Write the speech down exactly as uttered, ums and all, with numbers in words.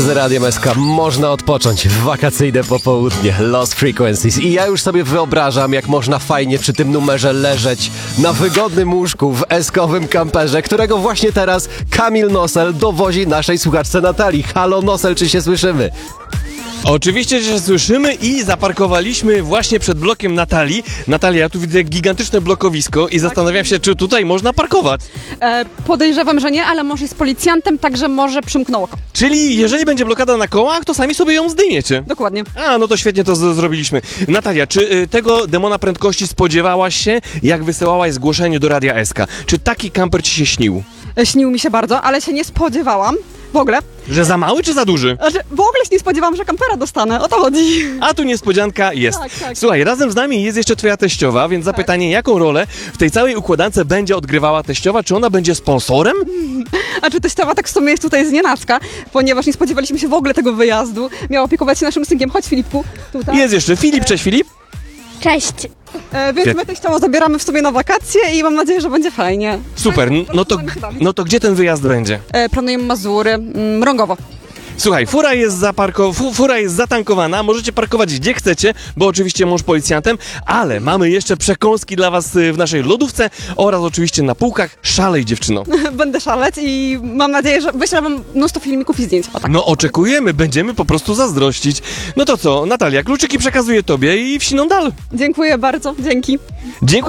Z Radiem S K można odpocząć w wakacyjne popołudnie. Lost Frequencies. I ja już sobie wyobrażam, jak można fajnie przy tym numerze leżeć na wygodnym łóżku w eskowym kamperze, którego właśnie teraz Kamil Nosel dowozi naszej słuchaczce Natalii. Halo Nosel, czy się słyszymy? Oczywiście, że się słyszymy i zaparkowaliśmy właśnie przed blokiem Natalii. Natalia, ja tu widzę gigantyczne blokowisko i zastanawiam się, czy tutaj można parkować. E, podejrzewam, że nie, ale może jest policjantem, także może przymknął oko. Czyli jeżeli będzie blokada na kołach, to sami sobie ją zdejmiecie. Dokładnie. A, no to świetnie to z- zrobiliśmy. Natalia, czy y, tego demona prędkości spodziewałaś się, jak wysyłałaś zgłoszenie do Radia S K? Czy taki kamper ci się śnił? E, śnił mi się bardzo, ale się nie spodziewałam. W ogóle. Że za mały czy za duży? Znaczy, w ogóle się nie spodziewałam, że kampera dostanę. O to chodzi. A tu niespodzianka jest. Tak, tak. Słuchaj, razem z nami jest jeszcze twoja teściowa, więc zapytanie, jaką rolę w tej całej układance będzie odgrywała teściowa? Czy ona będzie sponsorem? A czy teściowa tak w sumie jest tutaj z nienacka, ponieważ nie spodziewaliśmy się w ogóle tego wyjazdu. Miała opiekować się naszym synkiem. Chodź, Filipku. Tutaj. Jest jeszcze Filip, cześć Filip. Cześć. E, więc my teściową zabieramy w sobie na wakacje i mam nadzieję, że będzie fajnie. Super, n- no to, no to gdzie ten wyjazd będzie? E, planujemy Mazury, mm, Mrągowo. Słuchaj, fura jest, zaparko- fu- fura jest zatankowana, możecie parkować gdzie chcecie, bo oczywiście mąż policjantem, ale mamy jeszcze przekąski dla was y, w naszej lodówce oraz oczywiście na półkach. Szalej, dziewczyno. Będę szaleć i mam nadzieję, że wyślę wam mnóstwo filmików i zdjęć. O tak. No oczekujemy, będziemy po prostu zazdrościć. No to co, Natalia, kluczyki przekazuję tobie i wsiną dal. Dziękuję bardzo, dzięki. Dziękuję.